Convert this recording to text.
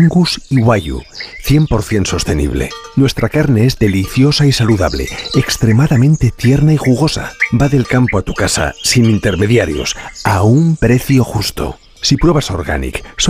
Angus y Wagyu, 100% sostenible. Nuestra carne es deliciosa y saludable, extremadamente tierna y jugosa. Va del campo a tu casa, sin intermediarios, a un precio justo. Si pruebas Organic,